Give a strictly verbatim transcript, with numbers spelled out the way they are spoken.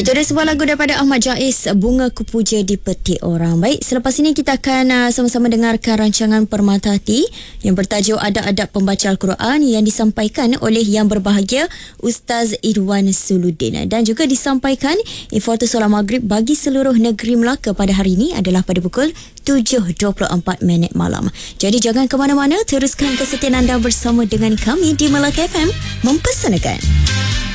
Itu dia sebuah lagu daripada Ahmad Jais, Bunga Kupuja di Petik Orang. Baik, selepas ini kita akan uh, sama-sama dengarkan rancangan Permata Hati yang bertajuk Adab-Adab Pembaca Al-Quran yang disampaikan oleh Yang Berbahagia Ustaz Irwan Suluddin, dan juga disampaikan info solat maghrib bagi seluruh negeri Melaka pada hari ini adalah pada pukul tujuh dua puluh empat minit malam. Jadi jangan ke mana-mana, teruskan kesetiaan anda bersama dengan kami di Melaka F M Mempersanakan.